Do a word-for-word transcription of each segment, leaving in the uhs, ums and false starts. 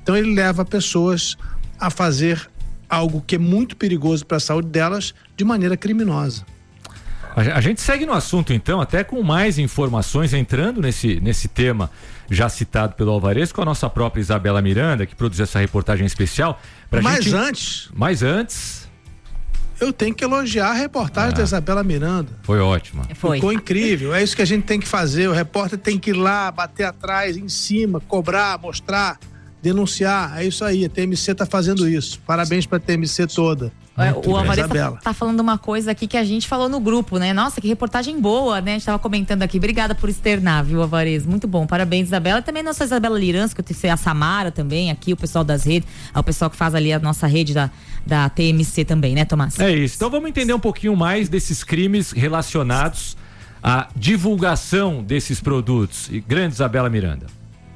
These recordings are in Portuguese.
Então ele leva pessoas a fazer algo que é muito perigoso para a saúde delas de maneira criminosa. A gente segue no assunto então, até com mais informações, entrando nesse, nesse tema já citado pelo Alvarez, com a nossa própria Isabela Miranda, que produziu essa reportagem especial. Pra Mas gente... antes... Mas antes... Eu tenho que elogiar a reportagem ah, da Isabela Miranda. Foi ótima. Foi. Ficou incrível. É isso que a gente tem que fazer. O repórter tem que ir lá, bater atrás, em cima, cobrar, mostrar, denunciar. É isso aí. A T M C está fazendo isso. Parabéns para a T M C toda. É, o Alvarez tá, tá falando uma coisa aqui que a gente falou no grupo, né? Nossa, que reportagem boa, né? A gente tava comentando aqui. Obrigada por externar, viu, Alvarez? Muito bom. Parabéns, Isabela. E também a nossa Isabela Liranço, que eu tenho a Samara também, aqui, o pessoal das redes, o pessoal que faz ali a nossa rede da, da T M C também, né, Tomás? É isso. Então vamos entender um pouquinho mais desses crimes relacionados à divulgação desses produtos. E grande Isabela Miranda.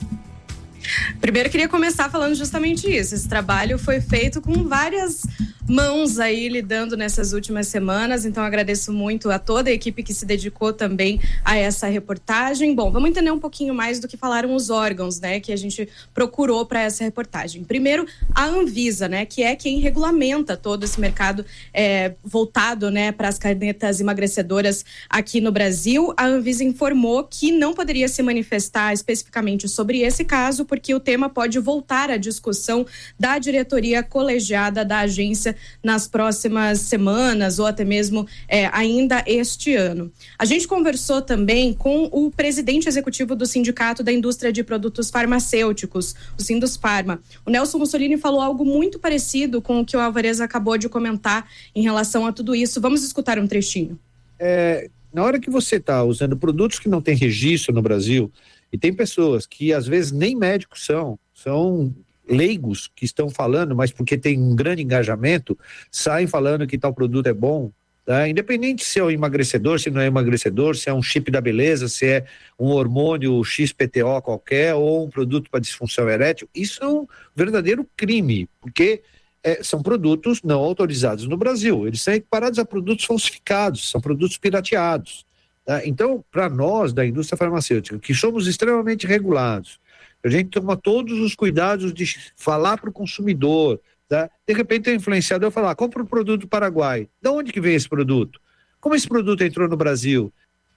Primeiro eu queria começar falando justamente isso. Esse trabalho foi feito com várias mãos aí lidando nessas últimas semanas, então agradeço muito a toda a equipe que se dedicou também a essa reportagem. Bom, vamos entender um pouquinho mais do que falaram os órgãos, né, que a gente procurou para essa reportagem. Primeiro, a Anvisa, né, que é quem regulamenta todo esse mercado é, voltado, né, para as canetas emagrecedoras aqui no Brasil. A Anvisa informou que não poderia se manifestar especificamente sobre esse caso, porque o tema pode voltar à discussão da diretoria colegiada da agência nas próximas semanas ou até mesmo é, ainda este ano. A gente conversou também com o presidente executivo do Sindicato da Indústria de Produtos Farmacêuticos, o Sindusfarma. O Nelson Mussolini falou algo muito parecido com o que o Alvarez acabou de comentar em relação a tudo isso. Vamos escutar um trechinho. É, na hora que você está usando produtos que não têm registro no Brasil, e tem pessoas que às vezes nem médicos são, são leigos que estão falando, mas porque tem um grande engajamento, saem falando que tal produto é bom, tá? Independente se é um emagrecedor, se não é emagrecedor, se é um chip da beleza, se é um hormônio X P T O qualquer ou um produto para disfunção erétil, isso é um verdadeiro crime, porque é, são produtos não autorizados no Brasil, eles são equiparados a produtos falsificados, são produtos pirateados. Tá? Então, para nós da indústria farmacêutica, que somos extremamente regulados, a gente toma todos os cuidados de falar para o consumidor, tá? De repente o influenciador falar, compra um produto do Paraguai. De onde que vem esse produto? Como esse produto entrou no Brasil?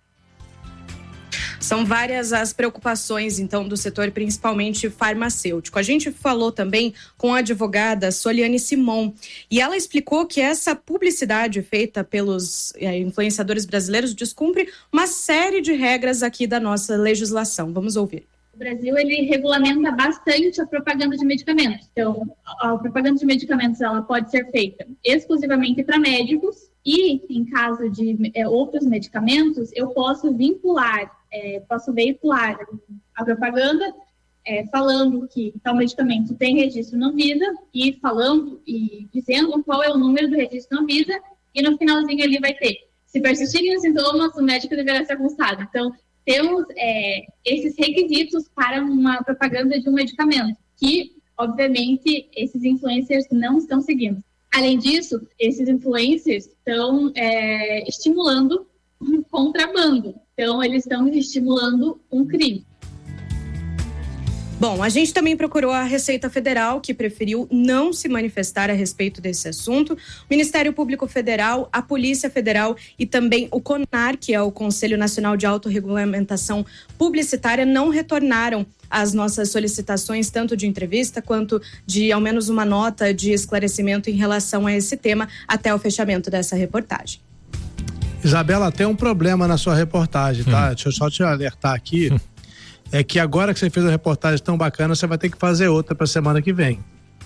São várias as preocupações, então, do setor, principalmente farmacêutico. A gente falou também com a advogada Soliane Simon, e ela explicou que essa publicidade feita pelos é, influenciadores brasileiros descumpre uma série de regras aqui da nossa legislação. Vamos ouvir. O Brasil, ele regulamenta bastante a propaganda de medicamentos. Então, a propaganda de medicamentos, ela pode ser feita exclusivamente para médicos e, em caso de é, outros medicamentos, eu posso vincular, é, posso veicular a propaganda é, falando que tal medicamento tem registro na Anvisa e falando e dizendo qual é o número do registro na Anvisa e no finalzinho ali vai ter, se persistirem os sintomas, o médico deverá ser consultado. Então, temos é, esses requisitos para uma propaganda de um medicamento, que, obviamente, esses influencers não estão seguindo. Além disso, esses influencers estão é, estimulando um contrabando. Então, eles estão estimulando um crime. Bom, a gente também procurou a Receita Federal, que preferiu não se manifestar a respeito desse assunto. O Ministério Público Federal, a Polícia Federal e também o CONAR, que é o Conselho Nacional de Autorregulamentação Publicitária, não retornaram às nossas solicitações, tanto de entrevista quanto de ao menos uma nota de esclarecimento em relação a esse tema até o fechamento dessa reportagem. Isabela, tem um problema na sua reportagem, tá? Hum. Deixa eu só te alertar aqui. É que agora que você fez uma reportagem tão bacana, você vai ter que fazer outra para semana que vem.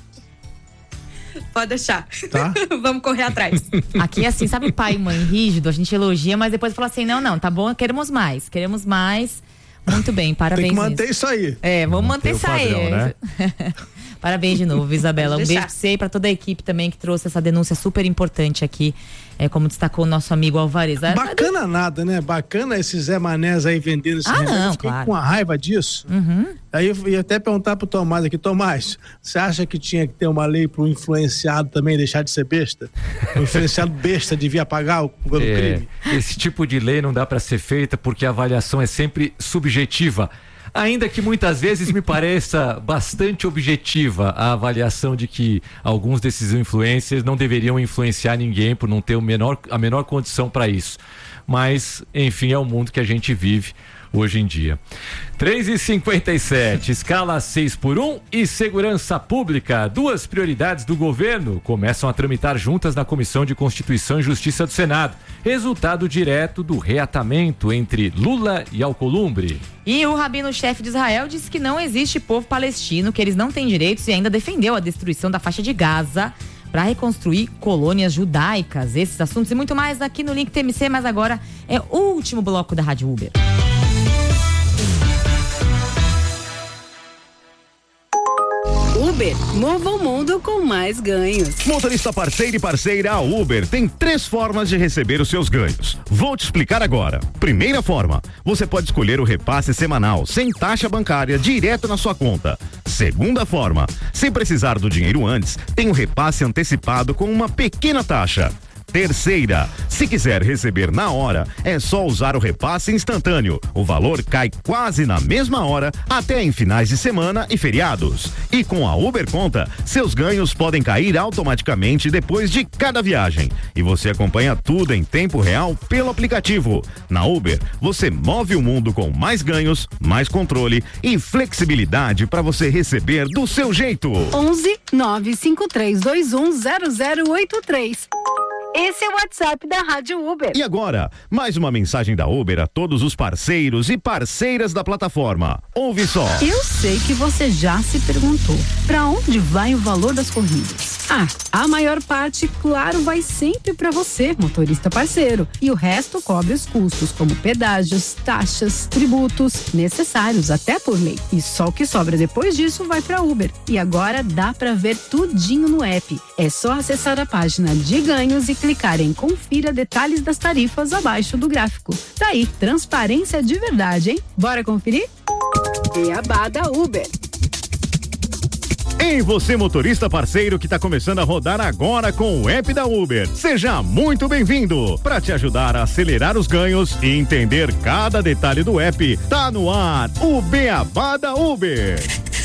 Pode deixar. Tá? Vamos correr atrás. Aqui é assim, sabe pai e mãe rígido? A gente elogia, mas depois fala assim, não, não, tá bom, queremos mais, queremos mais. Muito bem, parabéns. Tem que manter nisso. isso aí. É, vamos manter, manter isso aí. Padrão, né? Parabéns de novo, Isabela. Um beijo pra você e pra toda a equipe também que trouxe essa denúncia super importante aqui, é, como destacou o nosso amigo Alvarez. Bacana ah, nada, né? Bacana esses Zé Manés aí vendendo esse ah, remédio. não, Eu fiquei claro. com a raiva disso. Uhum. Aí eu ia até perguntar pro Tomás aqui, Tomás, você acha que tinha que ter uma lei pro influenciado também deixar de ser besta? O influenciado besta devia pagar o, pelo é, crime? Esse tipo de lei não dá para ser feita porque a avaliação é sempre subjetiva. Ainda que muitas vezes me pareça bastante objetiva a avaliação de que alguns desses influencers não deveriam influenciar ninguém por não ter o menor, a menor condição para isso. Mas, enfim, é o mundo que a gente vive hoje em dia. três e cinquenta e sete, escala seis por um e segurança pública. Duas prioridades do governo começam a tramitar juntas na Comissão de Constituição e Justiça do Senado. Resultado direto do reatamento entre Lula e Alcolumbre. E o rabino-chefe de Israel disse que não existe povo palestino, que eles não têm direitos, e ainda defendeu a destruição da faixa de Gaza para reconstruir colônias judaicas. Esses assuntos e muito mais aqui no Link T M C, mas agora é o último bloco da Rádio Uber. Uber, mova o mundo com mais ganhos. Motorista parceiro e parceira, a Uber tem três formas de receber os seus ganhos. Vou te explicar agora. Primeira forma, você pode escolher o repasse semanal, sem taxa bancária, direto na sua conta. Segunda forma, sem precisar do dinheiro antes, tem um repasse antecipado com uma pequena taxa. Terceira, se quiser receber na hora, é só usar o repasse instantâneo. O valor cai quase na mesma hora, até em finais de semana e feriados. E com a Uber Conta, seus ganhos podem cair automaticamente depois de cada viagem. E você acompanha tudo em tempo real pelo aplicativo. Na Uber, você move o mundo com mais ganhos, mais controle e flexibilidade para você receber do seu jeito. onze nove cinco três dois um zero zero oito três. Esse é o WhatsApp da Rádio Uber. E agora, mais uma mensagem da Uber a todos os parceiros e parceiras da plataforma. Ouve só. Eu sei que você já se perguntou, para onde vai o valor das corridas? Ah, a maior parte, claro, vai sempre para você, motorista parceiro. E o resto cobre os custos, como pedágios, taxas, tributos, necessários até por lei. E só o que sobra depois disso vai para Uber. E agora dá para ver tudinho no app. É só acessar a página de ganhos e clicar em confira detalhes das tarifas abaixo do gráfico. Tá aí, transparência de verdade, hein? Bora conferir? Beabá da Uber. Ei, você motorista parceiro que está começando a rodar agora com o app da Uber. Seja muito bem-vindo. Para te ajudar a acelerar os ganhos e entender cada detalhe do app, tá no ar o Beabá da Uber.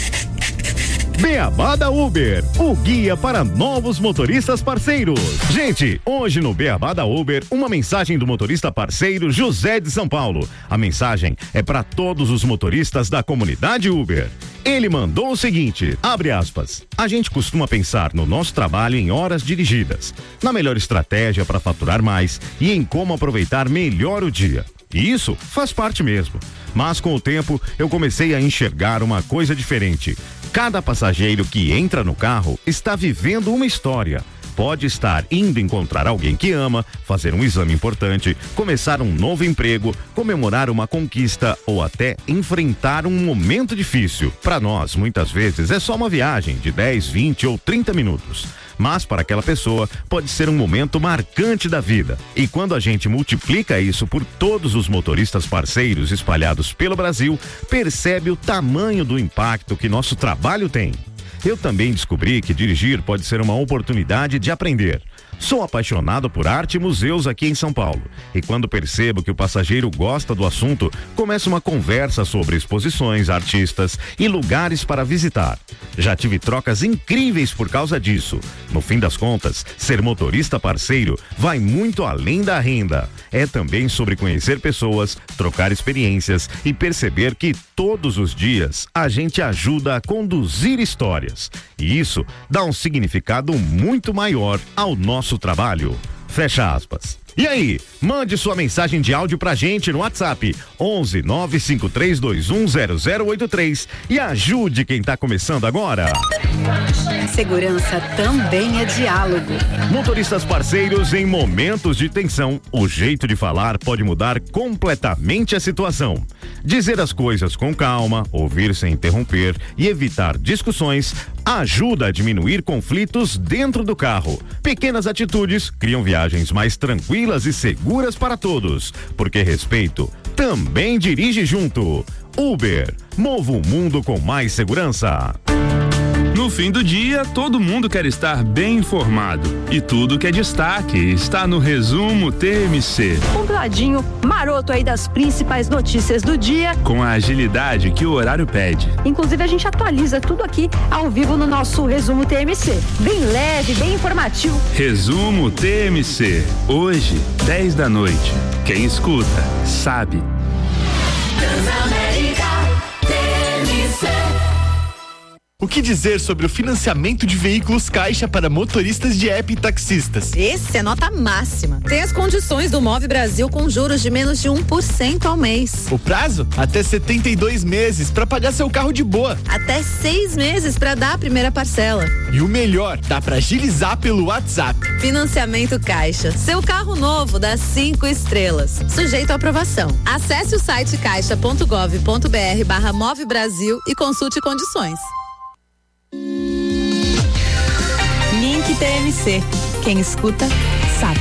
Beabá da Uber, o guia para novos motoristas parceiros. Gente, hoje no Beabá da Uber, uma mensagem do motorista parceiro José de São Paulo. A mensagem é para todos os motoristas da comunidade Uber. Ele mandou o seguinte, abre aspas, a gente costuma pensar no nosso trabalho em horas dirigidas, na melhor estratégia para faturar mais e em como aproveitar melhor o dia. E isso faz parte mesmo. Mas com o tempo, eu comecei a enxergar uma coisa diferente. Cada passageiro que entra no carro está vivendo uma história. Pode estar indo encontrar alguém que ama, fazer um exame importante, começar um novo emprego, comemorar uma conquista ou até enfrentar um momento difícil. Para nós, muitas vezes, é só uma viagem de dez, vinte ou trinta minutos. Mas para aquela pessoa pode ser um momento marcante da vida. E quando a gente multiplica isso por todos os motoristas parceiros espalhados pelo Brasil, percebe o tamanho do impacto que nosso trabalho tem. Eu também descobri que dirigir pode ser uma oportunidade de aprender. Sou apaixonado por arte e museus aqui em São Paulo. E quando percebo que o passageiro gosta do assunto, começa uma conversa sobre exposições, artistas e lugares para visitar. Já tive trocas incríveis por causa disso. No fim das contas, ser motorista parceiro vai muito além da renda. É também sobre conhecer pessoas, trocar experiências e perceber que todos os dias a gente ajuda a conduzir histórias. E isso dá um significado muito maior ao nosso trabalho. Fecha aspas. E aí, mande sua mensagem de áudio pra gente no WhatsApp onze nove cinco três dois um zero zero oito três e ajude quem tá começando agora. Segurança também é diálogo. Motoristas parceiros em momentos de tensão, o jeito de falar pode mudar completamente a situação. Dizer as coisas com calma, ouvir sem interromper e evitar discussões ajuda a diminuir conflitos dentro do carro. Pequenas atitudes criam viagens mais tranquilas e seguras para todos, porque respeito também dirige junto. Uber, mova o mundo com mais segurança. No fim do dia, todo mundo quer estar bem informado. E tudo que é destaque está no Resumo T M C. Um ladinho maroto aí das principais notícias do dia. Com a agilidade que o horário pede. Inclusive, a gente atualiza tudo aqui ao vivo no nosso Resumo T M C. Bem leve, bem informativo. Resumo T M C. Hoje, dez da noite. Quem escuta, sabe. O que dizer sobre o financiamento de veículos Caixa para motoristas de app e taxistas? Esse é nota máxima. Tem as condições do Move Brasil com juros de menos de um por cento ao mês. O prazo? Até setenta e dois meses para pagar seu carro de boa. Até seis meses para dar a primeira parcela. E o melhor, dá para agilizar pelo WhatsApp. Financiamento Caixa. Seu carro novo dá cinco estrelas. Sujeito à aprovação. Acesse o site caixa ponto gov ponto br barra Move Brasil e consulte condições. Link T M C. Quem escuta, sabe.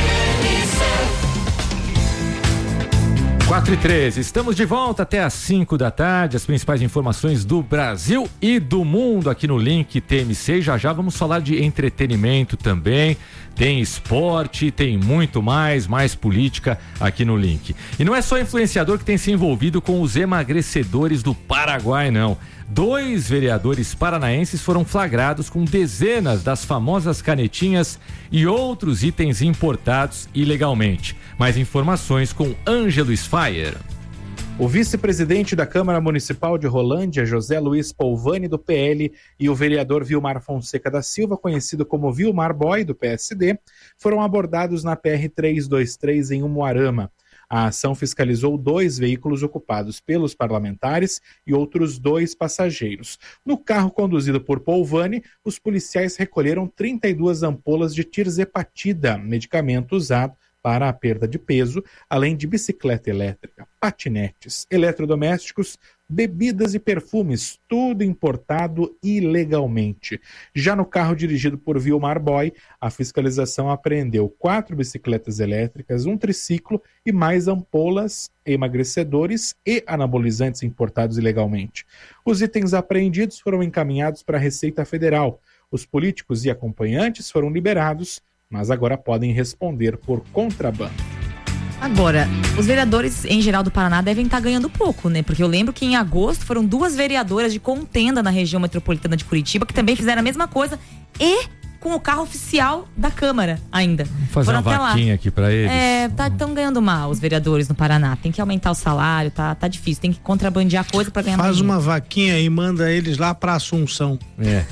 quatro e treze, estamos de volta até às cinco da tarde, as principais informações do Brasil e do mundo aqui no Link T M C. Já já vamos falar de entretenimento também, tem esporte, tem muito mais, mais política aqui no Link. E não é só influenciador que tem se envolvido com os emagrecedores do Paraguai, não. Dois vereadores paranaenses foram flagrados com dezenas das famosas canetinhas e outros itens importados ilegalmente. Mais informações com Ângelo Sfaier. O vice-presidente da Câmara Municipal de Rolândia, José Luiz Polvani, do P L, e o vereador Vilmar Fonseca da Silva, conhecido como Vilmar Boy, do P S D, foram abordados na P R trezentos e vinte e três em Umuarama. A ação fiscalizou dois veículos ocupados pelos parlamentares e outros dois passageiros. No carro conduzido por Polvani, os policiais recolheram trinta e duas ampolas de tirzepatida, medicamento usado para a perda de peso, além de bicicleta elétrica, patinetes, eletrodomésticos, bebidas e perfumes, tudo importado ilegalmente. Já no carro dirigido por Vilmar Boy, a fiscalização apreendeu quatro bicicletas elétricas, um triciclo e mais ampolas, emagrecedores e anabolizantes importados ilegalmente. Os itens apreendidos foram encaminhados para a Receita Federal. Os políticos e acompanhantes foram liberados, mas agora podem responder por contrabando. Agora, os vereadores em geral do Paraná devem estar ganhando pouco, né? Porque eu lembro que em agosto foram duas vereadoras de contenda na região metropolitana de Curitiba que também fizeram a mesma coisa e com o carro oficial da Câmara ainda. Vamos fazer Foram uma vaquinha lá. aqui pra eles. É, tá, estão ganhando mal os vereadores no Paraná. Tem que aumentar o salário, tá, tá difícil. Tem que contrabandear coisa pra ganhar Faz mais uma dinheiro. vaquinha e manda eles lá pra Assunção. É.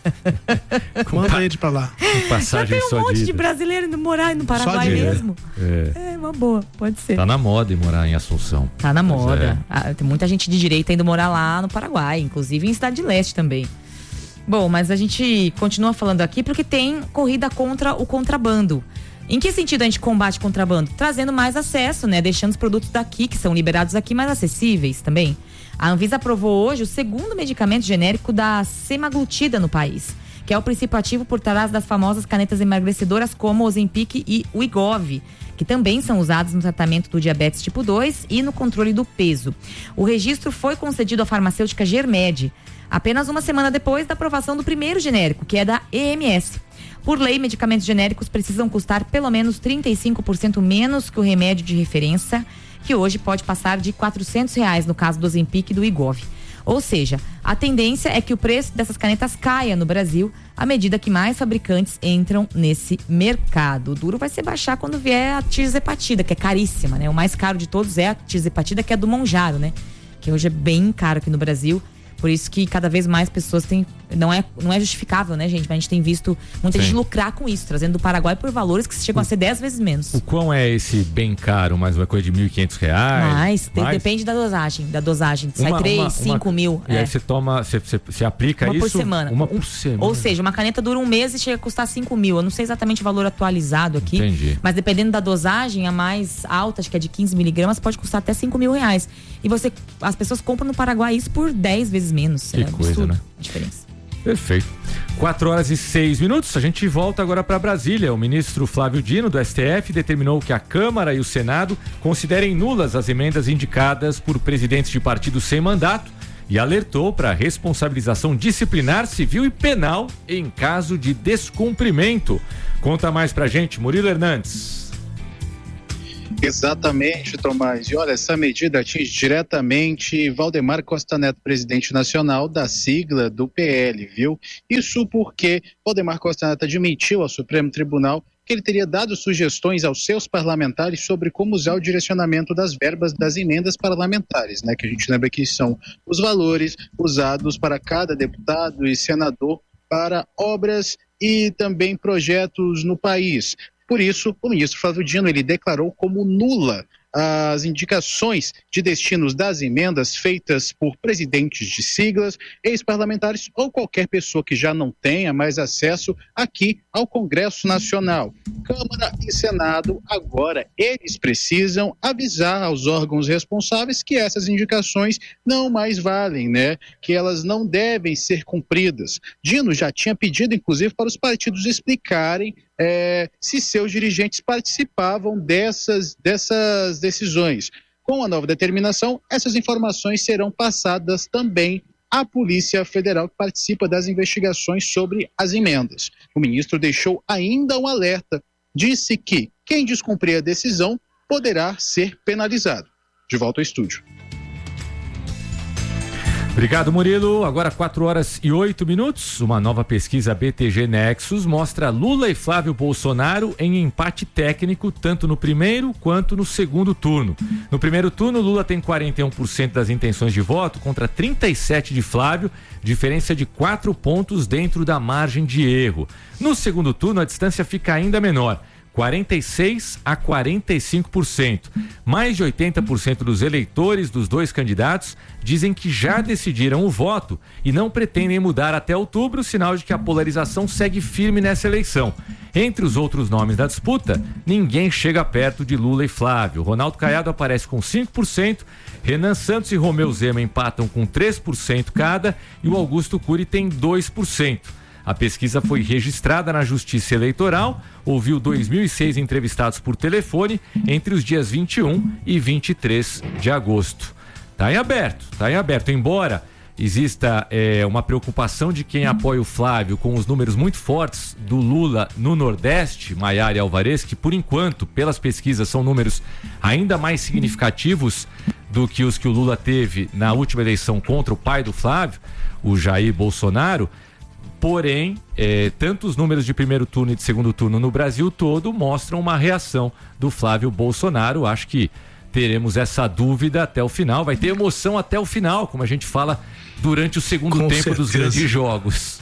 Manda eles pra lá. Com passagem Já tem um só monte de de brasileiro indo morar no Paraguai Só de- mesmo. É. É uma boa, pode ser. Tá na moda ir morar em Assunção. Tá na Pois moda. é. Ah, tem muita gente de direita indo morar lá no Paraguai, inclusive em Cidade de Leste também. Bom, mas a gente continua falando aqui porque tem corrida contra o contrabando. Em que sentido a gente combate contrabando? Trazendo mais acesso, né? Deixando os produtos daqui, que são liberados aqui, mais acessíveis também. A Anvisa aprovou hoje o segundo medicamento genérico da semaglutida no país, que é o princípio ativo por trás das famosas canetas emagrecedoras como o Ozempic e o Wegovy, que também são usados no tratamento do diabetes tipo dois e no controle do peso. O registro foi concedido à farmacêutica Germed, apenas uma semana depois da aprovação do primeiro genérico, que é da E M S. Por lei, medicamentos genéricos precisam custar pelo menos trinta e cinco por cento menos que o remédio de referência, que hoje pode passar de quatrocentos reais no caso do Ozempic e do Wegovy. Ou seja, a tendência é que o preço dessas canetas caia no Brasil à medida que mais fabricantes entram nesse mercado. O duro vai ser baixar quando vier a tirzepatida, que é caríssima, né? O mais caro de todos é a tirzepatida, que é do Monjaro, né? Que hoje é bem caro aqui no Brasil. Por isso que cada vez mais pessoas têm... Não é, não é justificável, né, gente? Mas a gente tem visto muita Sim. gente lucrar com isso, trazendo do Paraguai por valores que chegam a ser dez vezes menos. O quão é esse bem caro? Mais uma coisa de mil e quentos reais? Mas de- Mais? depende da dosagem. Da dosagem. Sai Uma- três, uma- cinco uma- mil. E é. aí você toma, você, você, você aplica Uma isso? por semana. Uma Um- por semana. Ou seja, uma caneta dura um mês e chega a custar cinco mil. Eu não sei exatamente o valor atualizado aqui. Entendi. Mas dependendo da dosagem, a mais alta, acho que é de quinze miligramas, pode custar até cinco mil reais. E você, as pessoas compram no Paraguai isso por dez vezes menos. Que é coisa, absurdo né? a diferença. Perfeito. quatro horas e seis minutos. A gente volta agora para Brasília. O ministro Flávio Dino, do S T F, determinou que a Câmara e o Senado considerem nulas as emendas indicadas por presidentes de partidos sem mandato e alertou para responsabilização disciplinar, civil e penal em caso de descumprimento. Conta mais pra gente, Murilo Hernandes. Exatamente, Tomás. E olha, essa medida atinge diretamente Valdemar Costa Neto, presidente nacional da sigla do P L, viu? Isso porque Valdemar Costa Neto admitiu ao Supremo Tribunal que ele teria dado sugestões aos seus parlamentares sobre como usar o direcionamento das verbas das emendas parlamentares, né? Que a gente lembra que são os valores usados para cada deputado e senador para obras e também projetos no país. Por isso, o ministro Flávio Dino, ele declarou como nula as indicações de destinos das emendas feitas por presidentes de siglas, ex-parlamentares ou qualquer pessoa que já não tenha mais acesso aqui ao Congresso Nacional. Câmara e Senado, agora, eles precisam avisar aos órgãos responsáveis que essas indicações não mais valem, né? Que elas não devem ser cumpridas. Dino já tinha pedido, inclusive, para os partidos explicarem É, se seus dirigentes participavam dessas, dessas decisões. Com a nova determinação, essas informações serão passadas também à Polícia Federal, que participa das investigações sobre as emendas. O ministro deixou ainda um alerta, disse que quem descumprir a decisão poderá ser penalizado. De volta ao estúdio. Obrigado, Murilo. Agora quatro horas e oito minutos. Uma nova pesquisa B T G Nexus mostra Lula e Flávio Bolsonaro em empate técnico, tanto no primeiro quanto no segundo turno. No primeiro turno, Lula tem quarenta e um por cento das intenções de voto contra trinta e sete por cento de Flávio, diferença de quatro pontos dentro da margem de erro. No segundo turno, a distância fica ainda menor. quarenta e seis a quarenta e cinco por cento. Mais de oitenta por cento dos eleitores dos dois candidatos dizem que já decidiram o voto e não pretendem mudar até outubro, sinal de que a polarização segue firme nessa eleição. Entre os outros nomes da disputa, ninguém chega perto de Lula e Flávio. Ronaldo Caiado aparece com cinco por cento, Renan Santos e Romeu Zema empatam com três por cento cada e o Augusto Cury tem dois por cento. A pesquisa foi registrada na Justiça Eleitoral, ouviu dois mil e seis entrevistados por telefone entre os dias vinte e um e vinte e três de agosto. Está em aberto, está em aberto. Embora exista é, uma preocupação de quem apoia o Flávio com os números muito fortes do Lula no Nordeste, Maiara e Alvarez, que por enquanto, pelas pesquisas, são números ainda mais significativos do que os que o Lula teve na última eleição contra o pai do Flávio, o Jair Bolsonaro. Porém, eh, tanto os números de primeiro turno e de segundo turno no Brasil todo mostram uma reação do Flávio Bolsonaro. Acho que teremos essa dúvida até o final. Vai ter emoção até o final, como a gente fala durante o segundo Com tempo certeza. dos grandes jogos.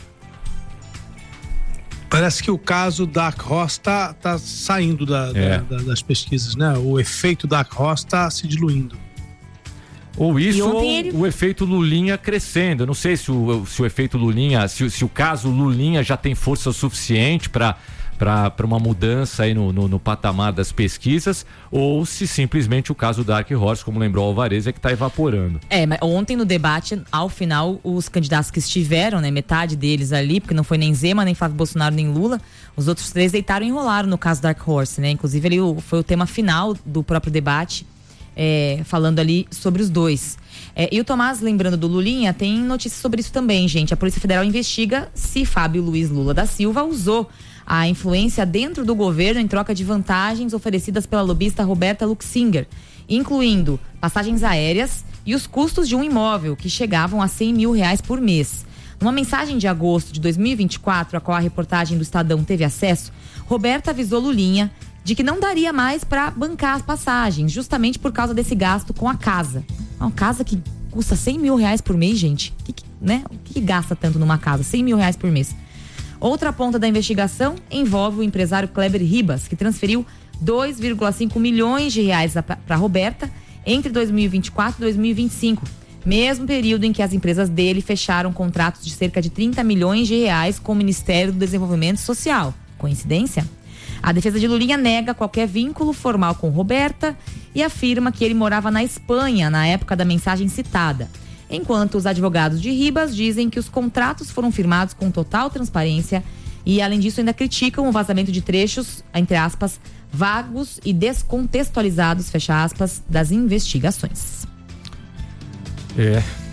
Parece que o caso Dark Horse tá, tá saindo da, é. da, da, das pesquisas, né? O efeito Dark Horse tá se diluindo. Ou isso, ou ele... o efeito Lulinha crescendo. Eu não sei se o, se o efeito Lulinha, se, se o caso Lulinha já tem força suficiente para para uma mudança aí no, no, no patamar das pesquisas, ou se simplesmente o caso Dark Horse, como lembrou o Alvarez, é que está evaporando. É, mas ontem no debate, ao final, os candidatos que estiveram, né, metade deles ali, porque não foi nem Zema, nem Flávio Bolsonaro, nem Lula, os outros três deitaram e enrolaram no caso Dark Horse, né? Inclusive ele foi o tema final do próprio debate. É, falando ali sobre os dois. É, e o Tomás, lembrando do Lulinha, tem notícias sobre isso também, gente. A Polícia Federal investiga se Fábio Luiz Lula da Silva usou a influência dentro do governo em troca de vantagens oferecidas pela lobista Roberta Luxinger, incluindo passagens aéreas e os custos de um imóvel, que chegavam a cem mil reais por mês. Numa mensagem de agosto de dois mil e vinte e quatro, a qual a reportagem do Estadão teve acesso, Roberta avisou Lulinha de que não daria mais para bancar as passagens, justamente por causa desse gasto com a casa. Uma casa que custa cem mil reais por mês, gente. Que, que, né? O que, que gasta tanto numa casa? cem mil reais por mês. Outra ponta da investigação envolve o empresário Kleber Ribas, que transferiu dois vírgula cinco milhões de reais para Roberta entre dois mil e vinte e quatro e dois mil e vinte e cinco, mesmo período em que as empresas dele fecharam contratos de cerca de trinta milhões de reais com o Ministério do Desenvolvimento Social. Coincidência? A defesa de Lulinha nega qualquer vínculo formal com Roberta e afirma que ele morava na Espanha na época da mensagem citada, enquanto os advogados de Ribas dizem que os contratos foram firmados com total transparência e, além disso, ainda criticam o vazamento de trechos, entre aspas, vagos e descontextualizados, fecha aspas, das investigações. É,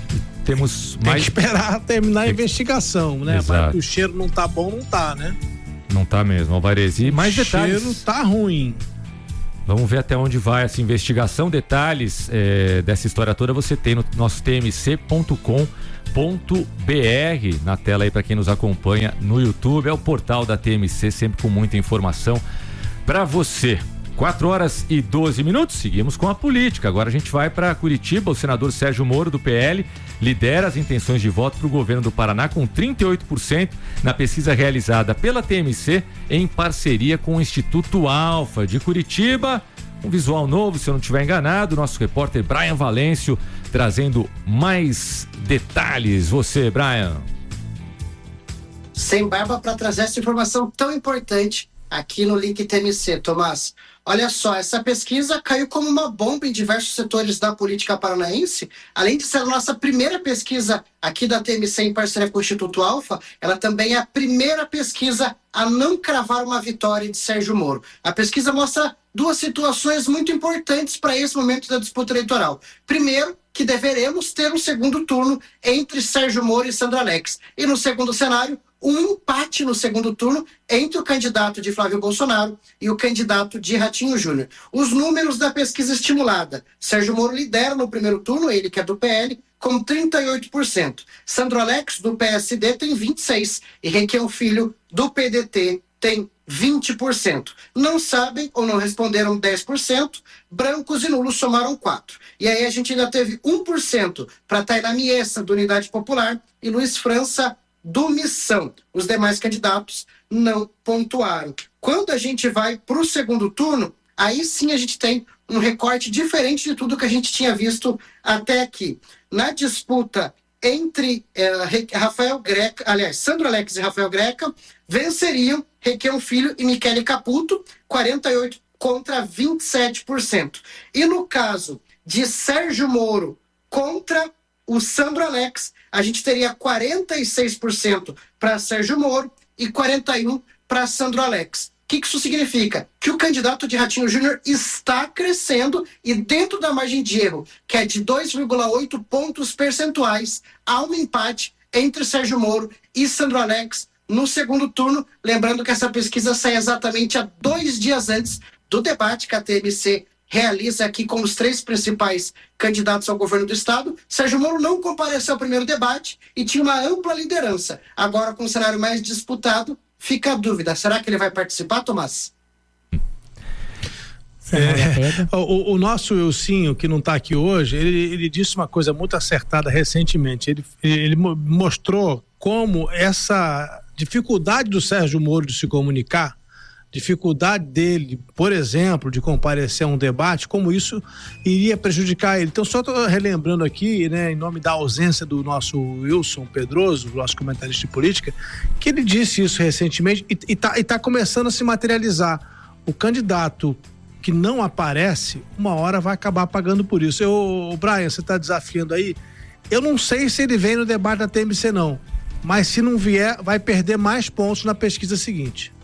temos Tem mais... que esperar terminar a investigação, né? Exato. Mas o cheiro não tá bom, não tá, né? Não tá mesmo, Alvarez. E mais detalhes. O cheiro tá ruim. Vamos ver até onde vai essa investigação. Detalhes é, dessa história toda você tem no nosso t m c ponto com ponto b r, na tela aí para quem nos acompanha no YouTube. É o portal da T M C, sempre com muita informação para você. quatro horas e doze minutos, seguimos com a política. Agora a gente vai para Curitiba. O senador Sérgio Moro, do P L, lidera as intenções de voto para o governo do Paraná com trinta e oito por cento na pesquisa realizada pela T M C em parceria com o Instituto Alfa de Curitiba. Um visual novo, se eu não estiver enganado. Nosso repórter Brian Valêncio trazendo mais detalhes. Você, Brian. Sem barba para trazer essa informação tão importante aqui no Link T M C, Tomás. Olha só, essa pesquisa caiu como uma bomba em diversos setores da política paranaense. Além de ser a nossa primeira pesquisa aqui da T M C em parceria com o Instituto Alfa, ela também é a primeira pesquisa a não cravar uma vitória de Sérgio Moro. A pesquisa mostra duas situações muito importantes para esse momento da disputa eleitoral. Primeiro, que deveremos ter um segundo turno entre Sérgio Moro e Sandro Alex. E no segundo cenário, um empate no segundo turno entre o candidato de Flávio Bolsonaro e o candidato de Ratinho Júnior. Os números da pesquisa estimulada. Sérgio Moro lidera no primeiro turno, ele que é do P L, com trinta e oito por cento. Sandro Alex, do P S D, tem vinte e seis por cento. E Requião Filho, do P D T, tem vinte por cento. Não sabem ou não responderam dez por cento. Brancos e nulos somaram quatro por cento. E aí a gente ainda teve um por cento para Tainá Miessa, do Unidade Popular, e Luiz França, do Missão. Os demais candidatos não pontuaram. Quando a gente vai para o segundo turno, aí sim a gente tem um recorte diferente de tudo que a gente tinha visto até aqui. Na disputa entre eh, Rafael Greca, aliás, Sandro Alex e Rafael Greca, venceriam Requião Filho e Michele Caputo, quarenta e oito por cento contra vinte e sete por cento. E no caso de Sérgio Moro contra o Sandro Alex, a gente teria quarenta e seis por cento para Sérgio Moro e quarenta e um por cento para Sandro Alex. O que isso significa? Que o candidato de Ratinho Júnior está crescendo e dentro da margem de erro, que é de dois vírgula oito pontos percentuais, há um empate entre Sérgio Moro e Sandro Alex no segundo turno. Lembrando que essa pesquisa sai exatamente há dois dias antes do debate que a T M C realiza aqui com os três principais candidatos ao governo do estado. Sérgio Moro não compareceu ao primeiro debate e tinha uma ampla liderança. Agora, com o cenário mais disputado, fica a dúvida. Será que ele vai participar, Tomás? É, o, o nosso Wilsinho, que não está aqui hoje, ele, ele disse uma coisa muito acertada recentemente. Ele, ele mostrou como essa dificuldade do Sérgio Moro de se comunicar, dificuldade dele, por exemplo, de comparecer a um debate, como isso iria prejudicar ele. Então, só estou relembrando aqui, né, em nome da ausência do nosso Wilson Pedroso, nosso comentarista de política, que ele disse isso recentemente e está e tá começando a se materializar. O candidato que não aparece, uma hora vai acabar pagando por isso. Eu, Brian, você está desafiando aí? Eu não sei se ele vem no debate da T M C, não. Mas se não vier, vai perder mais pontos na pesquisa seguinte.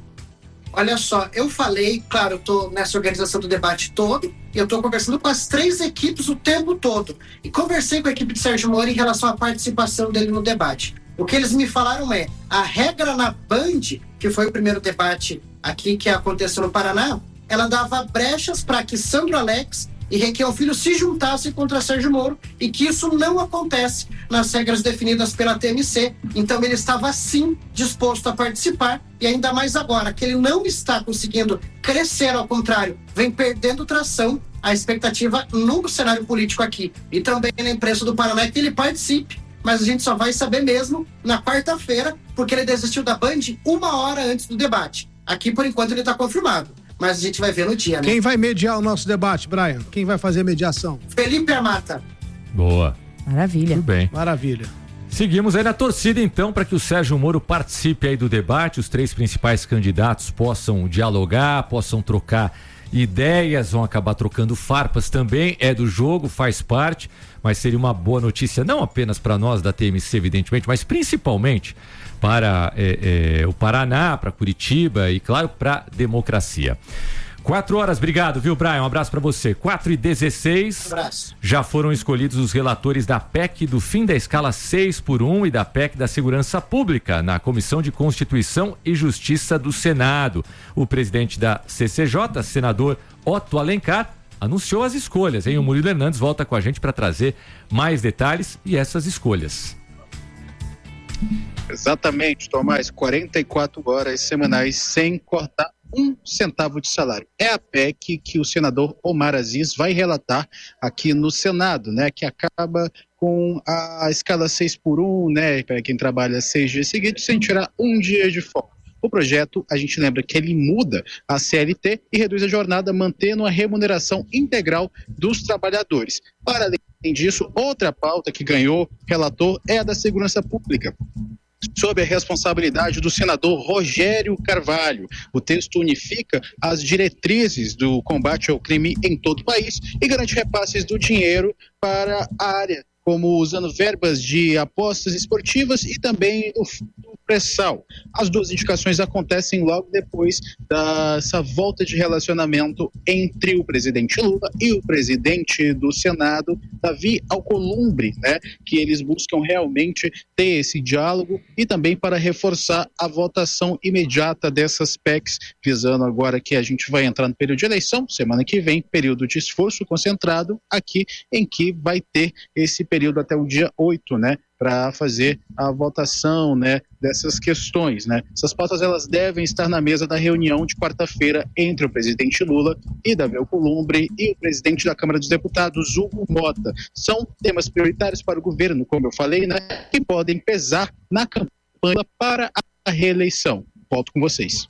Olha só, eu falei, claro, eu tô nessa organização do debate todo, e eu tô conversando com as três equipes o tempo todo. E conversei com a equipe de Sérgio Moro em relação à participação dele no debate. O que eles me falaram é, a regra na Band, que foi o primeiro debate aqui que aconteceu no Paraná, ela dava brechas para que Sandro Alex e Requião Filho se juntassem contra Sérgio Moro, e que isso não acontece nas regras definidas pela T M C. Então ele estava sim disposto a participar, e ainda mais agora que ele não está conseguindo crescer, ao contrário, vem perdendo tração. A expectativa no cenário político aqui e também na imprensa do Paraná é que ele participe, mas a gente só vai saber mesmo na quarta-feira, porque ele desistiu da Band uma hora antes do debate. Aqui, por enquanto, ele está confirmado, mas a gente vai ver no dia, né? Quem vai mediar o nosso debate, Brian? Quem vai fazer a mediação? Felipe Amata. Boa. Maravilha. Tudo bem. Maravilha. Seguimos aí na torcida, então, para que o Sérgio Moro participe aí do debate, os três principais candidatos possam dialogar, possam trocar ideias, vão acabar trocando farpas também, é do jogo, faz parte, mas seria uma boa notícia, não apenas para nós da T M C, evidentemente, mas principalmente para é, é, o Paraná, para Curitiba e, claro, para a democracia. Quatro horas, obrigado, viu, Brian? Um abraço para você. Quatro e dezesseis. Um abraço. Já foram escolhidos os relatores da P E C do fim da escala seis por um e da P E C da Segurança Pública na Comissão de Constituição e Justiça do Senado. O presidente da C C J, senador Otto Alencar, anunciou as escolhas, hein? O Murilo Hernandes volta com a gente para trazer mais detalhes e essas escolhas. Exatamente, Tomás, quarenta e quatro horas semanais sem cortar um centavo de salário. É a P E C que o senador Omar Aziz vai relatar aqui no Senado, né? Que acaba com a escala seis por um, né? Para quem trabalha seis dias seguidos, sem tirar um dia de folga. O projeto, a gente lembra que ele muda a C L T e reduz a jornada, mantendo a remuneração integral dos trabalhadores. Para além disso, outra pauta que ganhou relator é a da segurança pública, sob a responsabilidade do senador Rogério Carvalho. O texto unifica as diretrizes do combate ao crime em todo o país e garante repasses do dinheiro para a área, como usando verbas de apostas esportivas e também do, do pré-sal. As duas indicações acontecem logo depois dessa volta de relacionamento entre o presidente Lula e o presidente do Senado, Davi Alcolumbre, né? Que eles buscam realmente ter esse diálogo e também para reforçar a votação imediata dessas P E Cs, visando agora que a gente vai entrar no período de eleição, semana que vem, período de esforço concentrado aqui, em que vai ter esse período até o dia oito, né? Para fazer a votação, né, dessas questões, né? Essas pautas, elas devem estar na mesa da reunião de quarta-feira entre o presidente Lula e Davi Alcolumbre e o presidente da Câmara dos Deputados, Hugo Mota. São temas prioritários para o governo, como eu falei, né, que podem pesar na campanha para a reeleição. Volto com vocês.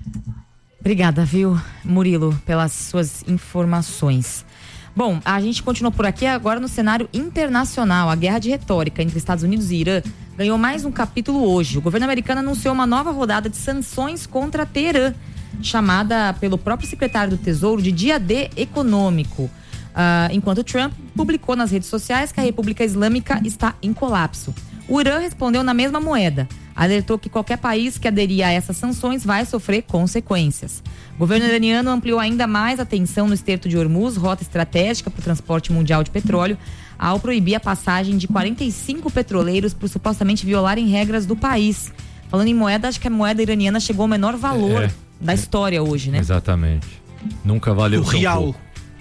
Obrigada, viu, Murilo, pelas suas informações. Bom, a gente continua por aqui agora no cenário internacional. A guerra de retórica entre Estados Unidos e Irã ganhou mais um capítulo hoje. O governo americano anunciou uma nova rodada de sanções contra Teherã, chamada pelo próprio secretário do Tesouro de Dia D econômico. Uh, enquanto Trump publicou nas redes sociais que a República Islâmica está em colapso. O Irã respondeu na mesma moeda. Alertou que qualquer país que aderir a essas sanções vai sofrer consequências. O governo iraniano ampliou ainda mais a tensão no Estreito de Hormuz, rota estratégica para o transporte mundial de petróleo, ao proibir a passagem de quarenta e cinco petroleiros por supostamente violarem regras do país. Falando em moeda, acho que a moeda iraniana chegou ao menor valor é, da história hoje, né? Exatamente. Nunca valeu o tão real. pouco.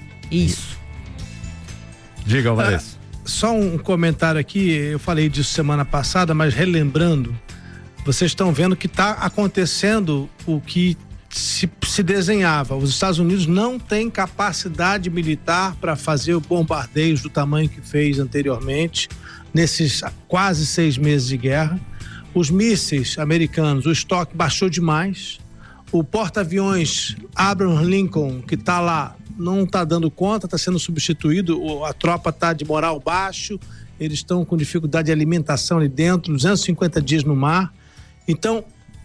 Isso. Diga, Alvarez. Ah, só um comentário aqui, eu falei disso semana passada, mas relembrando, vocês estão vendo que está acontecendo o que se, se desenhava. Os Estados Unidos não têm capacidade militar para fazer bombardeios do tamanho que fez anteriormente, nesses quase seis meses de guerra. Os mísseis americanos, o estoque baixou demais. O porta-aviões Abraham Lincoln, que está lá, não está dando conta, está sendo substituído, a tropa está de moral baixo, eles estão com dificuldade de alimentação ali dentro, duzentos e cinquenta dias no mar. Então,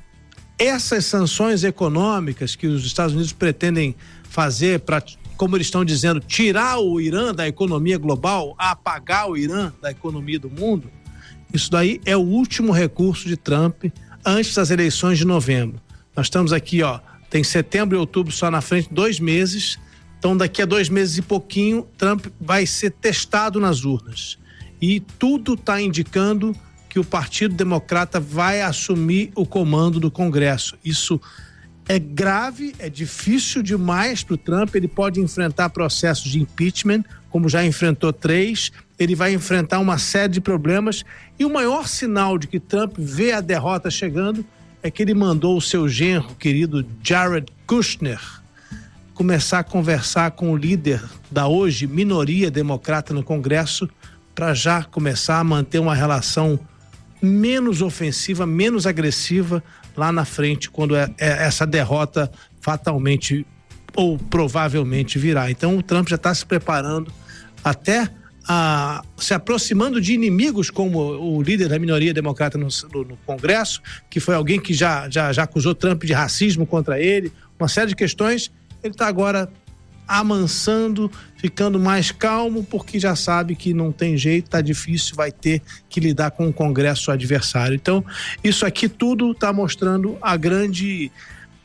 essas sanções econômicas que os Estados Unidos pretendem fazer para, como eles estão dizendo, tirar o Irã da economia global, apagar o Irã da economia do mundo, isso daí é o último recurso de Trump antes das eleições de novembro. Nós estamos aqui, ó, tem setembro e outubro só na frente, dois meses. Então, daqui a dois meses e pouquinho, Trump vai ser testado nas urnas. E tudo está indicando que o Partido Democrata vai assumir o comando do Congresso. Isso é grave, é difícil demais para o Trump. Ele pode enfrentar processos de impeachment, como já enfrentou três. Ele vai enfrentar uma série de problemas. E o maior sinal de que Trump vê a derrota chegando é que ele mandou o seu genro, querido Jared Kushner, começar a conversar com o líder da hoje minoria democrata no Congresso para já começar a manter uma relação menos ofensiva, menos agressiva lá na frente, quando é, é essa derrota fatalmente ou provavelmente virá. Então o Trump já está se preparando, até a, se aproximando de inimigos como o líder da minoria democrata no, no, no Congresso, que foi alguém que já, já, já acusou Trump de racismo contra ele, uma série de questões. Ele está agora amansando, ficando mais calmo, porque já sabe que não tem jeito, está difícil, vai ter que lidar com o Congresso adversário. Então, isso aqui tudo está mostrando a grande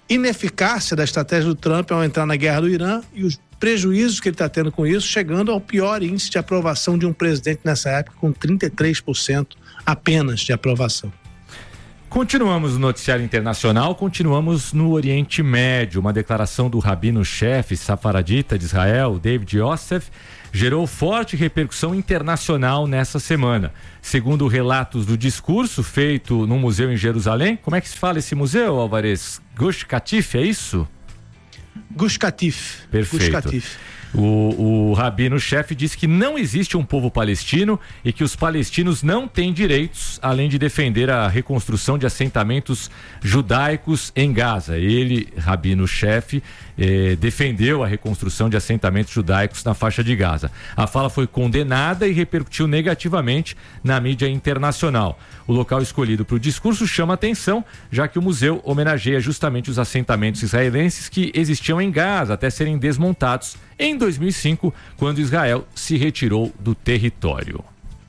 ineficácia da estratégia do Trump ao entrar na guerra do Irã e os prejuízos que ele está tendo com isso, chegando ao pior índice de aprovação de um presidente nessa época, com trinta e três por cento apenas de aprovação. Continuamos no noticiário internacional, continuamos no Oriente Médio. Uma declaração do rabino-chefe safaradita de Israel, David Yosef, gerou forte repercussão internacional nessa semana. Segundo relatos do discurso feito num museu em Jerusalém, como é que se fala esse museu, Alvarez? Gush Katif, é isso? Gush Katif. Perfeito. Gush Katif. O, o rabino-chefe disse que não existe um povo palestino e que os palestinos não têm direitos, além de defender a reconstrução de assentamentos judaicos em Gaza. Ele, rabino-chefe, eh, defendeu a reconstrução de assentamentos judaicos na faixa de Gaza. A fala foi condenada e repercutiu negativamente na mídia internacional. O local escolhido para o discurso chama atenção, já que o museu homenageia justamente os assentamentos israelenses que existiam em Gaza até serem desmontados em dois mil e cinco, quando Israel se retirou do território.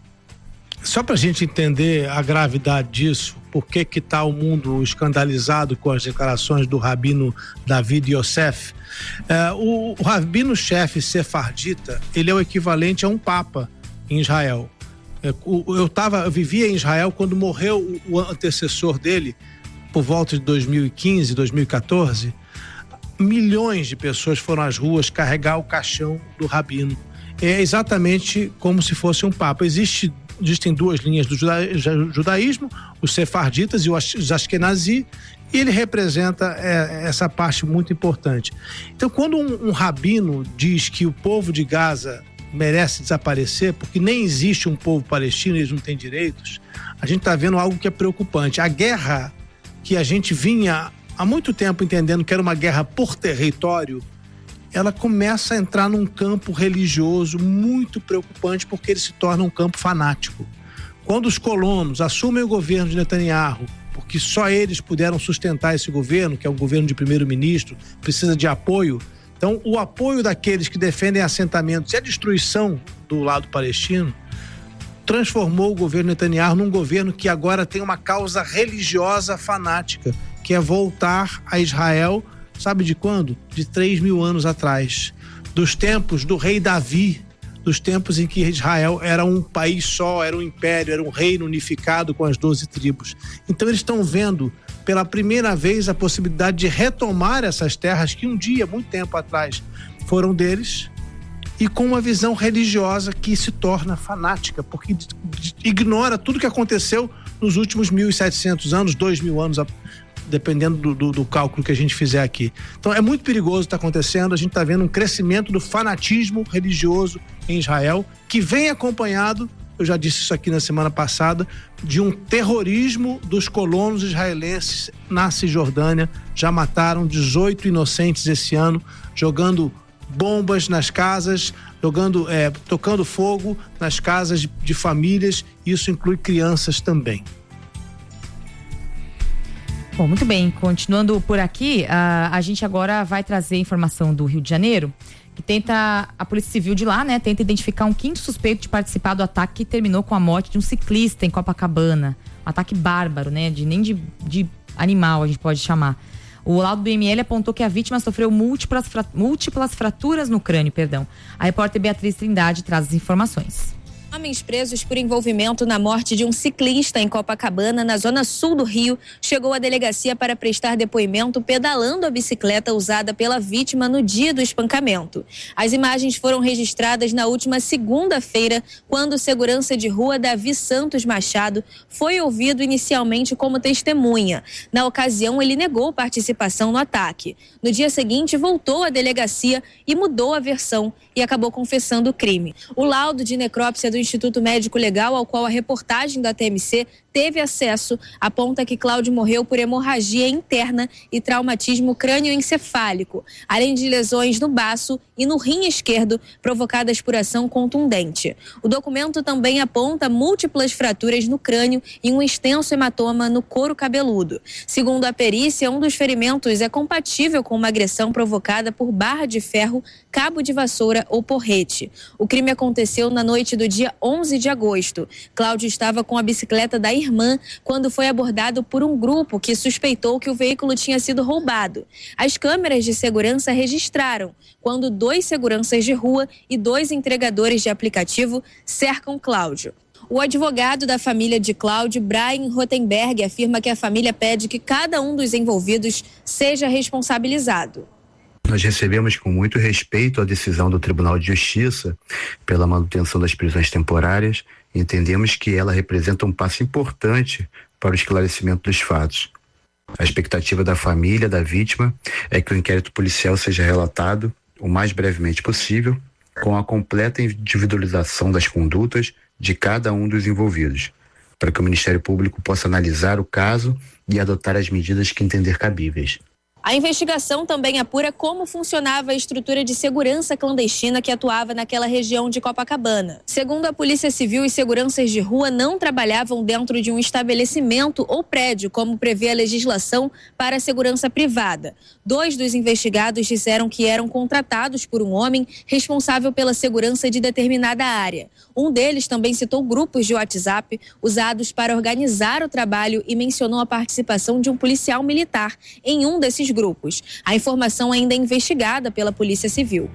Só para a gente entender a gravidade disso, por que que está o mundo escandalizado com as declarações do rabino David Yosef, é, o, o rabino-chefe sefardita, ele é o equivalente a um papa em Israel. É, o, eu, tava, eu vivia em Israel quando morreu o, o antecessor dele, por volta de dois mil e quinze, dois mil e quatorze, milhões de pessoas foram às ruas carregar o caixão do rabino. É exatamente como se fosse um papa. Existe, existem duas linhas do juda, judaísmo, os sefarditas e os ashkenazi, e ele representa é, essa parte muito importante. Então, quando um, um rabino diz que o povo de Gaza merece desaparecer, porque nem existe um povo palestino, eles não têm direitos, a gente está vendo algo que é preocupante. A guerra que a gente vinha há muito tempo entendendo que era uma guerra por território, ela começa a entrar num campo religioso muito preocupante, porque ele se torna um campo fanático. Quando os colonos assumem o governo de Netanyahu, porque só eles puderam sustentar esse governo, que é um governo de primeiro-ministro, precisa de apoio. Então, o apoio daqueles que defendem assentamentos e a destruição do lado palestino transformou o governo Netanyahu num governo que agora tem uma causa religiosa fanática, que é voltar a Israel, sabe de quando? De três mil anos atrás. Dos tempos do rei Davi, dos tempos em que Israel era um país só, era um império, era um reino unificado com as doze tribos. Então eles estão vendo pela primeira vez a possibilidade de retomar essas terras que um dia, muito tempo atrás, foram deles, e com uma visão religiosa que se torna fanática, porque ignora tudo que aconteceu nos últimos mil e setecentos anos, dois mil anos, dependendo do, do, do cálculo que a gente fizer aqui. Então é muito perigoso o que está acontecendo. A gente está vendo um crescimento do fanatismo religioso em Israel, que vem acompanhado, eu já disse isso aqui na semana passada, de um terrorismo dos colonos israelenses na Cisjordânia. Já mataram dezoito inocentes esse ano, jogando bombas nas casas, jogando, é, tocando fogo nas casas de, de famílias. Isso inclui crianças também. Bom, muito bem, continuando por aqui, a, a gente agora vai trazer informação do Rio de Janeiro, que tenta, a Polícia Civil de lá, né, tenta identificar um quinto suspeito de participar do ataque que terminou com a morte de um ciclista em Copacabana. Um ataque bárbaro, né, de, nem de, de animal a gente pode chamar. O laudo do M L apontou que a vítima sofreu múltiplas, múltiplas fraturas no crânio, perdão. A repórter Beatriz Trindade traz as informações. Homens presos por envolvimento na morte de um ciclista em Copacabana, na zona sul do Rio, chegou à delegacia para prestar depoimento pedalando a bicicleta usada pela vítima no dia do espancamento. As imagens foram registradas na última segunda-feira, quando o segurança de rua Davi Santos Machado foi ouvido inicialmente como testemunha. Na ocasião, ele negou participação no ataque. No dia seguinte, voltou à delegacia e mudou a versão e acabou confessando o crime. O laudo de necrópsia do Instituto Médico Legal, ao qual a reportagem da T M C teve acesso, aponta que Cláudio morreu por hemorragia interna e traumatismo crânioencefálico, além de lesões no baço e no rim esquerdo provocadas por ação contundente. O documento também aponta múltiplas fraturas no crânio e um extenso hematoma no couro cabeludo. Segundo a perícia, um dos ferimentos é compatível com uma agressão provocada por barra de ferro, cabo de vassoura ou porrete. O crime aconteceu na noite do dia dia onze de agosto. Cláudio estava com a bicicleta da irmã quando foi abordado por um grupo que suspeitou que o veículo tinha sido roubado. As câmeras de segurança registraram quando dois seguranças de rua e dois entregadores de aplicativo cercam Cláudio. O advogado da família de Cláudio, Brian Rotenberg, afirma que a família pede que cada um dos envolvidos seja responsabilizado. Nós recebemos com muito respeito a decisão do Tribunal de Justiça pela manutenção das prisões temporárias e entendemos que ela representa um passo importante para o esclarecimento dos fatos. A expectativa da família, da vítima, é que o inquérito policial seja relatado o mais brevemente possível, com a completa individualização das condutas de cada um dos envolvidos, para que o Ministério Público possa analisar o caso e adotar as medidas que entender cabíveis. A investigação também apura como funcionava a estrutura de segurança clandestina que atuava naquela região de Copacabana. Segundo a Polícia Civil, os seguranças de rua não trabalhavam dentro de um estabelecimento ou prédio, como prevê a legislação para a segurança privada. Dois dos investigados disseram que eram contratados por um homem responsável pela segurança de determinada área. Um deles também citou grupos de WhatsApp usados para organizar o trabalho e mencionou a participação de um policial militar em um desses grupos. A informação ainda é investigada pela Polícia Civil.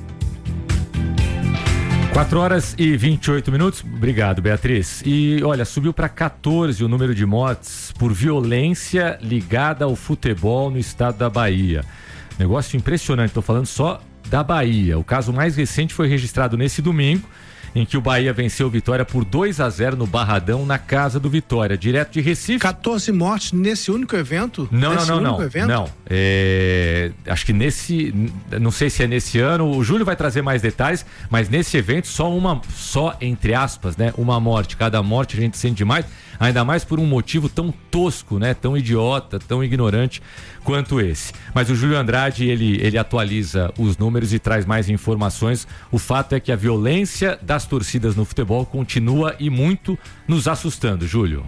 quatro horas e vinte e oito minutos. Obrigado, Beatriz. E olha, subiu para quatorze o número de mortes por violência ligada ao futebol no estado da Bahia. Negócio impressionante, estou falando só da Bahia. O caso mais recente foi registrado nesse domingo, em que o Bahia venceu o Vitória por dois a zero no Barradão, na casa do Vitória, direto de Recife. quatorze mortes nesse único evento? Não, nesse não, não, não. Evento? Não. É, acho que nesse, não sei se é nesse ano, o Júlio vai trazer mais detalhes, mas nesse evento só uma, só entre aspas, né, uma morte. Cada morte a gente sente demais, ainda mais por um motivo tão tosco, né, tão idiota, tão ignorante quanto esse. Mas o Júlio Andrade, ele, ele atualiza os números e traz mais informações. O fato é que a violência das torcidas no futebol continua e muito nos assustando, Júlio.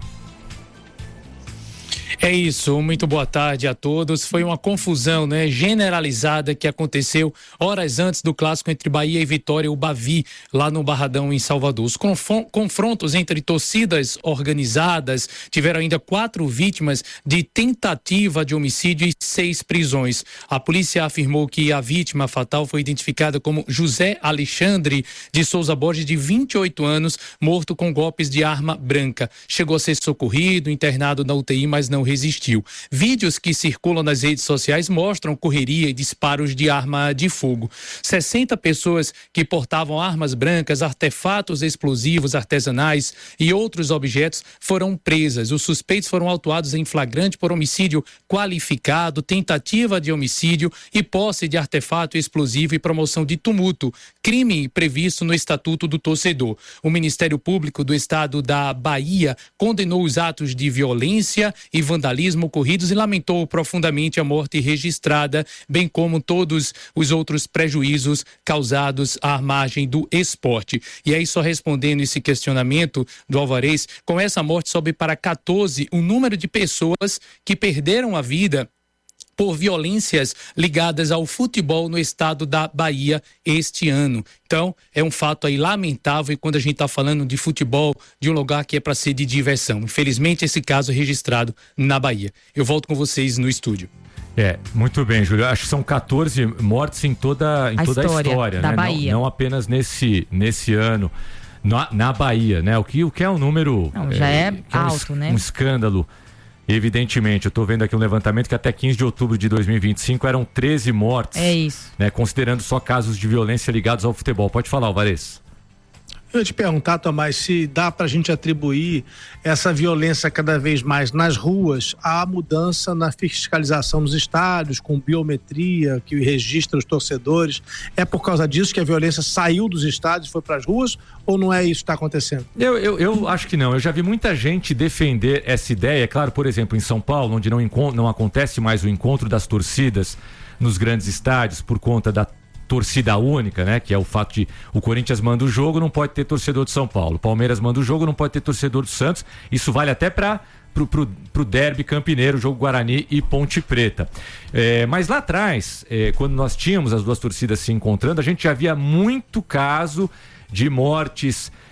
É isso, muito boa tarde a todos. Foi uma confusão, né, generalizada que aconteceu horas antes do clássico entre Bahia e Vitória, o Bavi, lá no Barradão, em Salvador. Os confrontos entre torcidas organizadas tiveram ainda quatro vítimas de tentativa de homicídio e seis prisões. A polícia afirmou que a vítima fatal foi identificada como José Alexandre de Souza Borges, de vinte e oito anos, morto com golpes de arma branca. Chegou a ser socorrido, internado na U T I, mas não resistiu. Vídeos que circulam nas redes sociais mostram correria e disparos de arma de fogo. sessenta pessoas que portavam armas brancas, artefatos explosivos artesanais e outros objetos foram presas. Os suspeitos foram autuados em flagrante por homicídio qualificado, tentativa de homicídio e posse de artefato explosivo e promoção de tumulto, crime previsto no Estatuto do Torcedor. O Ministério Público do Estado da Bahia condenou os atos de violência e vandalismo ocorridos e lamentou profundamente a morte registrada, bem como todos os outros prejuízos causados à margem do esporte. E aí, só respondendo esse questionamento do Alvarez, com essa morte sobe para quatorze o número de pessoas que perderam a vida por violências ligadas ao futebol no estado da Bahia este ano. Então, é um fato aí lamentável quando a gente está falando de futebol, de um lugar que é para ser de diversão. Infelizmente, esse caso é registrado na Bahia. Eu volto com vocês no estúdio. É, muito bem, Júlio. Acho que são quatorze mortes em toda, em a toda história a história, da né? Bahia. Não, não apenas nesse, nesse ano, na, na Bahia, né? O que, o que é um número... Não, já é, é alto, um, né? Um escândalo. Evidentemente, eu estou vendo aqui um levantamento que até quinze de outubro de dois mil e vinte e cinco eram treze mortes. É isso. Né, considerando só casos de violência ligados ao futebol. Pode falar, Alvarez. Eu ia te perguntar, Tomás, se dá pra gente atribuir essa violência cada vez mais nas ruas à mudança na fiscalização nos estádios, com biometria, que registra os torcedores. É por causa disso que a violência saiu dos estádios e foi para as ruas, ou não é isso que está acontecendo? Eu, eu, eu acho que não. Eu já vi muita gente defender essa ideia. É claro, por exemplo, em São Paulo, onde não, não acontece mais o encontro das torcidas nos grandes estádios por conta da torcida única, né? Que é o fato de o Corinthians manda o jogo, não pode ter torcedor de São Paulo. O Palmeiras manda o jogo, não pode ter torcedor do Santos. Isso vale até para pro, pro, pro derby campineiro, jogo Guarani e Ponte Preta. É, mas lá atrás, é, quando nós tínhamos as duas torcidas se encontrando, a gente já via muito caso de mortes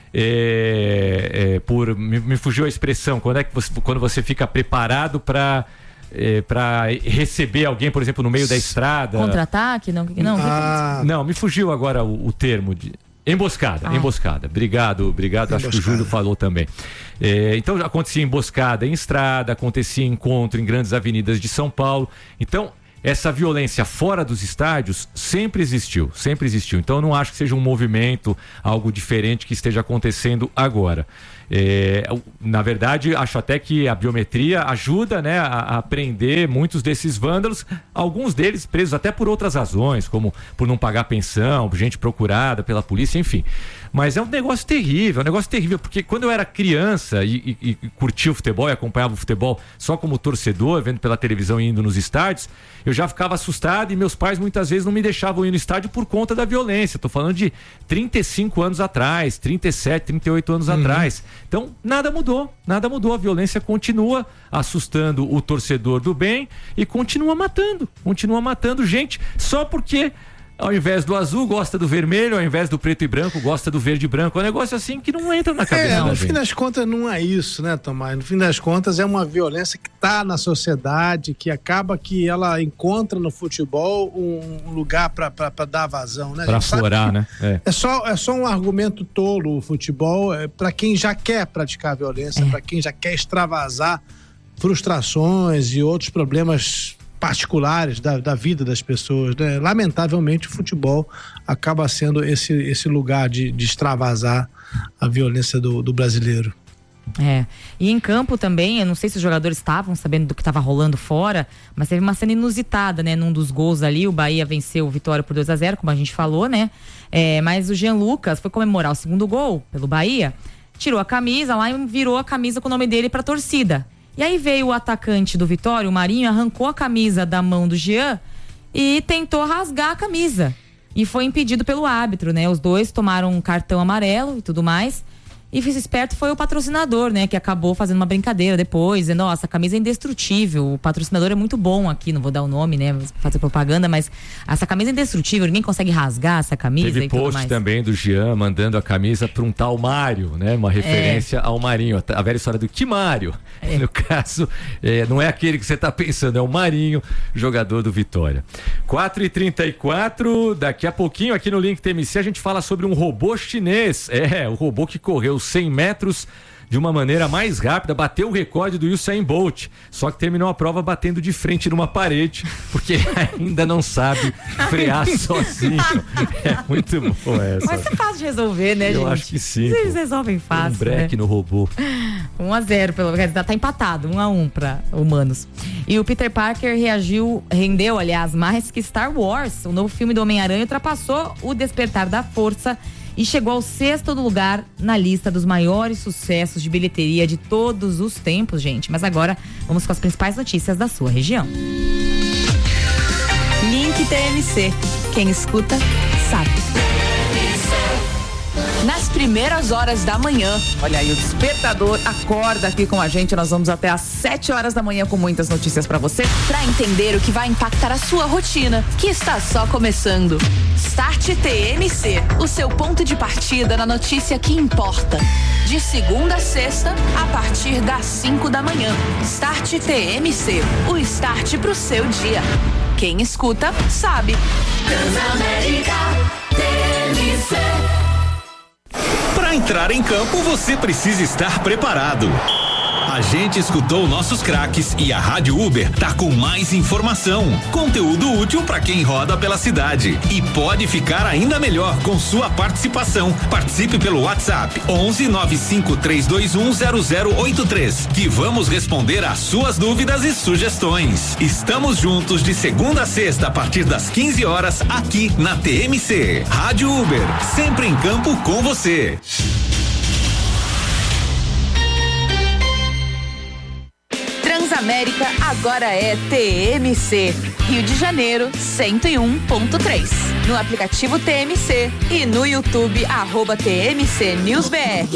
é, é, por me, me fugiu a expressão, quando é que você, quando você fica preparado para é, para receber alguém, por exemplo, no meio da estrada. Contra-ataque? Não, não, ah, não, me fugiu agora o, o termo de emboscada, ah. emboscada. Obrigado, obrigado. Emboscada. Acho que o Júlio falou também. É, então acontecia emboscada em estrada, acontecia encontro em grandes avenidas de São Paulo. Então essa violência fora dos estádios sempre existiu, sempre existiu. Então eu não acho que seja um movimento, algo diferente que esteja acontecendo agora. É, na verdade, acho até que a biometria ajuda, né, a, a prender muitos desses vândalos, alguns deles presos até por outras razões, como por não pagar pensão, gente procurada pela polícia, enfim. Mas é um negócio terrível, é um negócio terrível, porque quando eu era criança e, e, e curtia o futebol e acompanhava o futebol só como torcedor, vendo pela televisão e indo nos estádios, eu já ficava assustado e meus pais muitas vezes não me deixavam ir no estádio por conta da violência. Estou falando de trinta e cinco anos atrás, trinta e sete, trinta e oito anos uhum. atrás. Então, nada mudou, nada mudou. A violência continua assustando o torcedor do bem e continua matando, continua matando gente só porque ao invés do azul gosta do vermelho, ao invés do preto e branco gosta do verde e branco. É um negócio assim que não entra na cabeça. É, no fim das contas não é isso, né, Tomás? No fim das contas é uma violência que está na sociedade, que acaba que ela encontra no futebol um lugar para dar vazão, né? Para aflorar, né? É. É, só, é só um argumento tolo o futebol, é, para quem já quer praticar violência, é. para quem já quer extravasar frustrações e outros problemas particulares da, da vida das pessoas, né? Lamentavelmente o futebol acaba sendo esse, esse lugar de, de extravasar a violência do, do brasileiro. É, e em campo também, eu não sei se os jogadores estavam sabendo do que estava rolando fora, mas teve uma cena inusitada, né? Num dos gols ali, o Bahia venceu o Vitória por dois a zero, como a gente falou, né? É, mas o Jean Lucas foi comemorar o segundo gol pelo Bahia, tirou a camisa lá e virou a camisa com o nome dele pra torcida. E aí veio o atacante do Vitória, o Marinho, arrancou a camisa da mão do Jean e tentou rasgar a camisa. E foi impedido pelo árbitro, né? Os dois tomaram um cartão amarelo e tudo mais. E fiz esperto foi o patrocinador, né? Que acabou fazendo uma brincadeira depois, dizendo, nossa, a camisa é indestrutível, o patrocinador é muito bom aqui, não vou dar o nome, né? Fazer propaganda, mas essa camisa é indestrutível, ninguém consegue rasgar essa camisa. Teve e tudo post mais. Também do Jean mandando a camisa para um tal Mário, né? Uma referência é. ao Marinho, a velha história do que Mário? É. No caso, é, não é aquele que você está pensando, é o Marinho, jogador do Vitória. quatro e trinta e quatro, daqui a pouquinho aqui no Link T M C a gente fala sobre um robô chinês, é, o robô que correu cem metros de uma maneira mais rápida, bateu o recorde do Usain Bolt, só que terminou a prova batendo de frente numa parede, porque ainda não sabe frear sozinho. É muito bom essa. Mas é fácil de resolver, né, Eu gente? Eu acho que sim. Eles resolvem fácil. Um break né? no robô. um a zero, pelo menos. Tá empatado, um a um para humanos. E o Peter Parker reagiu, rendeu, aliás, mais que Star Wars. O novo filme do Homem-Aranha ultrapassou o Despertar da Força e chegou ao sexto lugar na lista dos maiores sucessos de bilheteria de todos os tempos, gente. Mas agora vamos com as principais notícias da sua região. Link T M C. Quem escuta, sabe. Nas primeiras horas da manhã. Olha aí, o Despertador acorda aqui com a gente. Nós vamos até às sete horas da manhã com muitas notícias pra você. Pra entender o que vai impactar a sua rotina, que está só começando. Start T M C, o seu ponto de partida na notícia que importa. De segunda a sexta, a partir das cinco da manhã. Start T M C, o start pro seu dia. Quem escuta, sabe. Transamérica T M C. Para entrar em campo, você precisa estar preparado. A gente escutou nossos craques e a Rádio Uber tá com mais informação, conteúdo útil para quem roda pela cidade e pode ficar ainda melhor com sua participação. Participe pelo WhatsApp onze nove cinco três dois um zero zero oito três, que vamos responder às suas dúvidas e sugestões. Estamos juntos de segunda a sexta a partir das quinze horas aqui na T M C. Rádio Uber, sempre em campo com você. Transamérica agora é T M C. Rio de Janeiro, cento e um ponto três. No aplicativo T M C e no YouTube, arroba T M C News B R.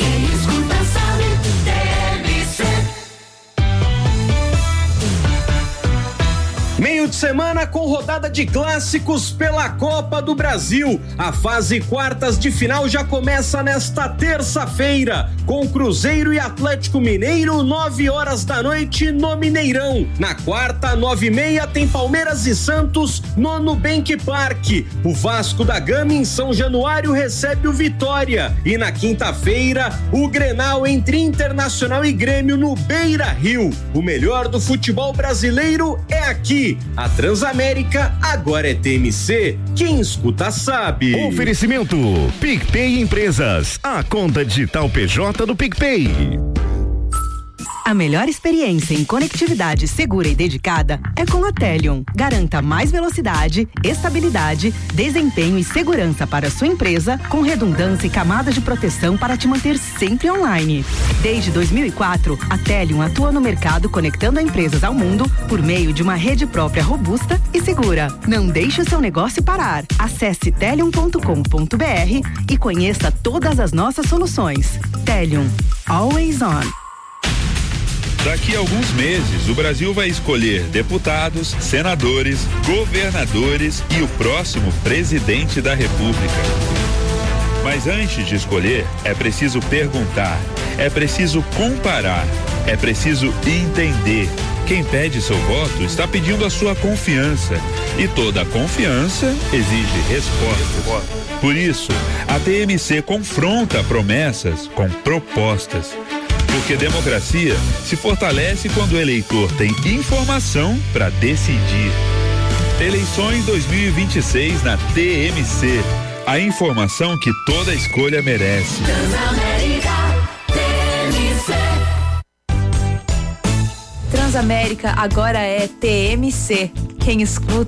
Meio de semana com rodada de clássicos pela Copa do Brasil. A fase quartas de final já começa nesta terça-feira, com Cruzeiro e Atlético Mineiro, nove horas da noite no Mineirão. Na quarta, nove e meia, tem Palmeiras e Santos no Nubank Park. O Vasco da Gama em São Januário recebe o Vitória. E na quinta-feira, o Grenal entre Internacional e Grêmio no Beira-Rio. O melhor do futebol brasileiro é aqui. A Transamérica agora é T M C. Quem escuta sabe. Oferecimento PicPay Empresas, a conta digital P J do PicPay. A melhor experiência em conectividade segura e dedicada é com a Telion. Garanta mais velocidade, estabilidade, desempenho e segurança para a sua empresa, com redundância e camadas de proteção para te manter sempre online. Desde dois mil e quatro, a Telion atua no mercado conectando empresas ao mundo por meio de uma rede própria robusta e segura. Não deixe o seu negócio parar. Acesse telion ponto com ponto b r e conheça todas as nossas soluções. Telion, always on. Daqui a alguns meses, o Brasil vai escolher deputados, senadores, governadores e o próximo presidente da República. Mas antes de escolher, é preciso perguntar, é preciso comparar, é preciso entender. Quem pede seu voto está pedindo a sua confiança. E toda confiança exige respostas. Por isso, a T M C confronta promessas com propostas. Porque democracia se fortalece quando o eleitor tem informação para decidir. Eleições dois mil e vinte e seis na T M C. A informação que toda escolha merece. Transamérica, T M C. Transamérica agora é T M C. Quem escuta